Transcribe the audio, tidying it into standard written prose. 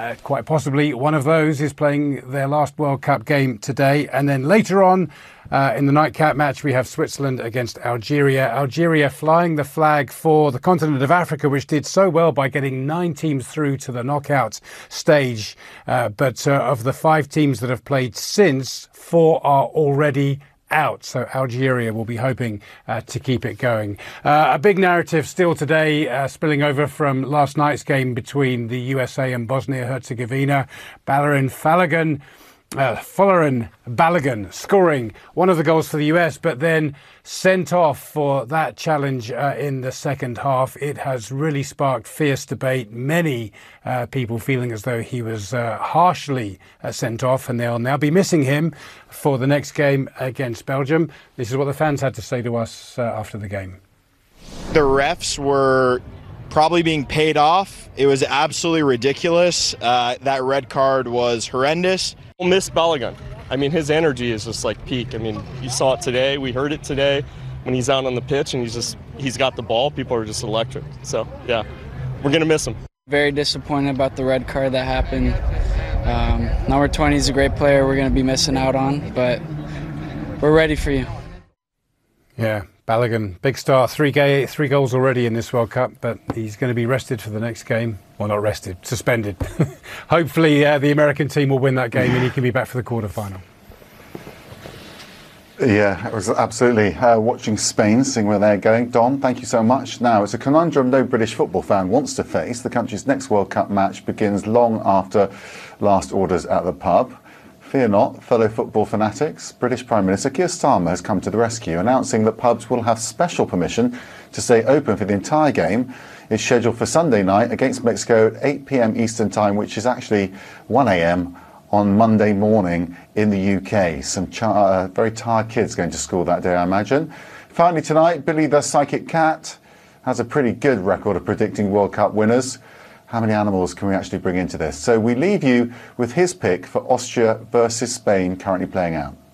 quite possibly one of those is playing their last World Cup game today. And then later on in the nightcap match, we have Switzerland against Algeria. Algeria flying the flag for the continent of Africa, which did so well by getting 9 teams through to the knockout stage. But of the 5 teams that have played since, 4 are already out. So Algeria will be hoping to keep it going. A big narrative still today spilling over from last night's game between the USA and Bosnia-Herzegovina. Folarin Balogun scoring one of the goals for the US, but then sent off for that challenge in the second half. It has really sparked fierce debate. Many people feeling as though he was harshly sent off, and they'll now be missing him for the next game against Belgium. This is what the fans had to say to us after the game. The refs were probably being paid off. It was absolutely ridiculous. That red card was horrendous. We'll miss Balogun. I mean, his energy is just like peak. I mean, you saw it today. We heard it today when he's out on the pitch and he's got the ball. People are just electric. So, yeah, we're going to miss him. Very disappointed about the red card that happened. Number 20 is a great player we're going to be missing out on, but we're ready for you. Yeah, Balogun, big star, 3 goals already in this World Cup, but he's going to be rested for the next game. Well, not rested, suspended. Hopefully the American team will win that game and he can be back for the quarter-final. Yeah, it was absolutely watching Spain, seeing where they're going. Don, thank you so much. Now, it's a conundrum no British football fan wants to face. The country's next World Cup match begins long after last orders at the pub. Fear not, fellow football fanatics. British Prime Minister Keir Starmer has come to the rescue, announcing that pubs will have special permission to stay open for the entire game. It's scheduled for Sunday night against Mexico at 8 p.m. Eastern Time, which is actually 1 a.m. on Monday morning in the UK. Some very tired kids going to school that day, I imagine. Finally tonight, Billy the Psychic Cat has a pretty good record of predicting World Cup winners. How many animals can we actually bring into this? So we leave you with his pick for Austria versus Spain currently playing out.